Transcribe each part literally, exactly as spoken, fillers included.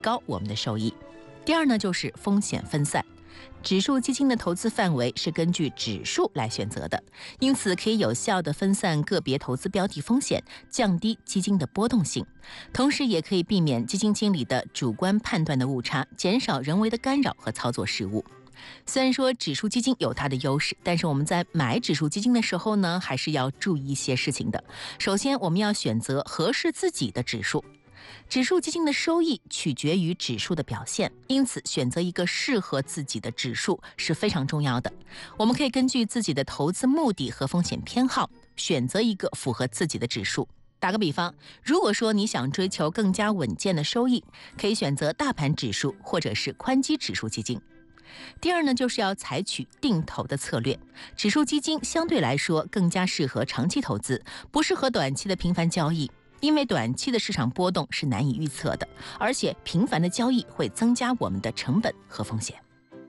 高我们的收益。第二呢，就是风险分散。指数基金的投资范围是根据指数来选择的，因此可以有效地分散个别投资标的风险，降低基金的波动性，同时也可以避免基金经理的主观判断的误差，减少人为的干扰和操作失误。虽然说指数基金有它的优势，但是我们在买指数基金的时候呢，还是要注意一些事情的。首先，我们要选择合适自己的指数。指数基金的收益取决于指数的表现，因此选择一个适合自己的指数是非常重要的。我们可以根据自己的投资目的和风险偏好，选择一个符合自己的指数。打个比方，如果说你想追求更加稳健的收益，可以选择大盘指数或者是宽基指数基金。第二呢，就是要采取定投的策略。指数基金相对来说更加适合长期投资，不适合短期的频繁交易。因为短期的市场波动是难以预测的，而且频繁的交易会增加我们的成本和风险。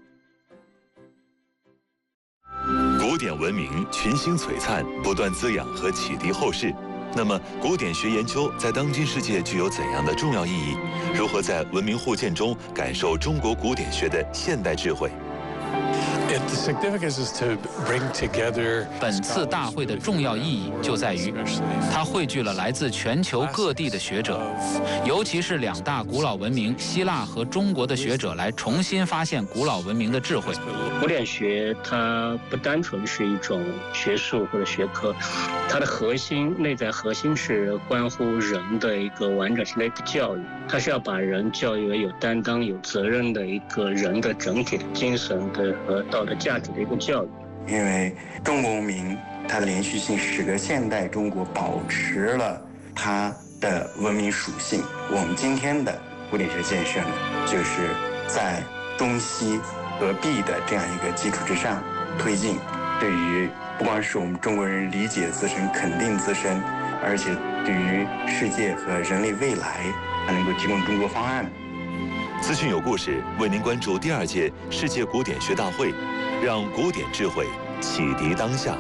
古典文明群星璀璨，不断滋养和启迪后世。那么，古典学研究在当今世界具有怎样的重要意义？如何在文明互鉴中感受中国古典学的现代智慧？ 本次大会的重要意义就在于，它汇聚了来自全球各地的学者，尤其是两大古老文明希腊和中国的学者，来重新发现古老文明的智慧。 古典学它不单纯是一种学术或者学科，它的核心内在核心是关乎人的一个完整性的一个教育，它是要把人教育为有担当、有责任的一个人的整体的精神的和道德价值的一个教育。 因为中国文明它的连续性使得现代中国保持了它的文明属性。我们今天的古典学建设呢，就是在中西合璧的这样一个基础之上推进，对于不光是我们中国人理解自身、肯定自身，而且对于世界和人类未来还能够提供中国方案。 资讯有故事为您关注第二届世界古典学大会，让古典智慧启迪当下。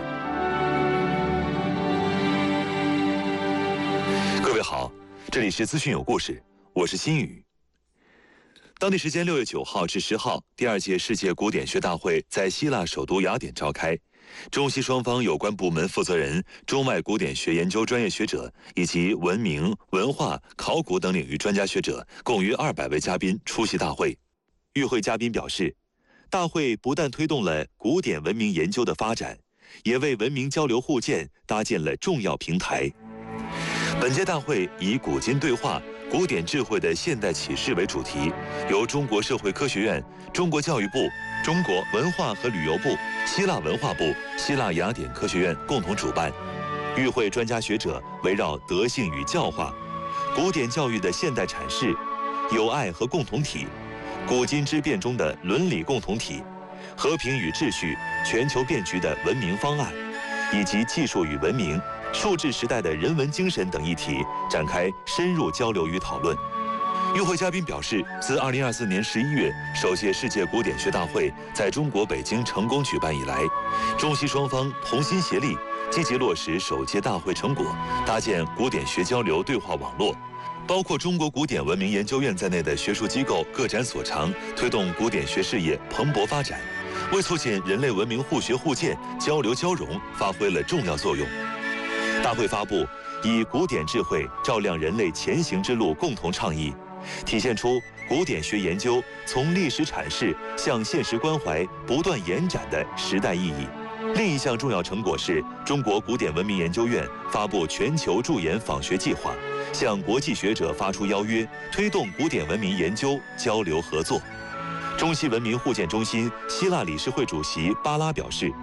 各位好，这里是资讯有故事，我是新宇。当地时间六月九号至十号，第二届世界古典学大会在希腊首都雅典召开。中西双方有关部门负责人、中外古典学研究专业学者以及文明、文化、考古等领域专家学者共约二百位嘉宾出席大会。与会嘉宾表示，大会不但推动了古典文明研究的发展，也为文明交流互鉴搭建了重要平台。本届大会以古今对话、古典智慧的现代启示为主题，由中国社会科学院、中国教育部、中国文化和旅游部、希腊文化部、希腊雅典科学院共同主办。与会专家学者围绕德性与教化、古典教育的现代阐释、友爱和共同体、古今之变中的伦理共同体、和平与秩序、全球变局的文明方案，以及技术与文明、数字时代的人文精神等议题展开深入交流与讨论。与会嘉宾表示，自二零二四年十一月首届世界古典学大会在中国北京成功举办以来，中西双方同心协力，积极落实首届大会成果，搭建古典学交流对话网络。包括中国古典文明研究院在内的学术机构各展所长，推动古典学事业蓬勃发展，为促进人类文明互学互鉴、交流交融发挥了重要作用。大会发布以古典智慧照亮人类前行之路共同倡议，体现出古典学研究从历史阐释向现实关怀不断延展的时代意义。另一项重要成果是中国古典文明研究院发布全球驻研访学计划，向国际学者发出邀约，推动古典文明研究交流合作。中西文明互鉴中心希腊理事会主席巴拉表示，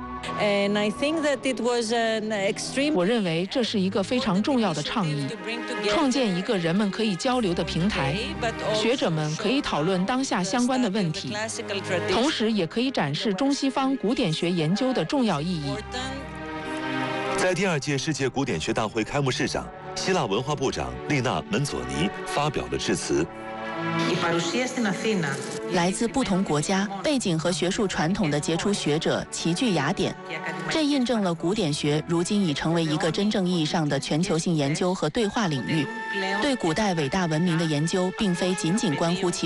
我认为这是一个非常重要的倡议，创建一个人们可以交流的平台，学者们可以讨论当下相关的问题，同时也可以展示中西方古典学研究的重要意义。 在第二届世界古典学大会开幕式上，希腊文化部长丽娜·门佐尼发表了致辞。 来自不同国家、背景和学术传统的杰出学者齐聚雅典，这印证了古典学如今已成为一个真正意义上的全球性研究和对话领域。对古代伟大文明的研究，并非仅仅关乎其